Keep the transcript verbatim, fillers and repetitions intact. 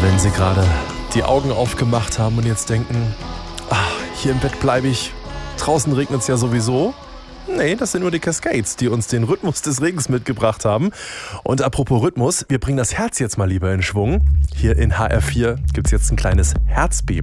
Wenn Sie gerade die Augen aufgemacht haben und jetzt denken, ach, hier im Bett bleibe ich, draußen regnet es ja sowieso. Nee, das sind nur die Cascades, die uns den Rhythmus des Regens mitgebracht haben. Und apropos Rhythmus, wir bringen das Herz jetzt mal lieber in Schwung. Hier in H R vier gibt es jetzt ein kleines Herzbeben.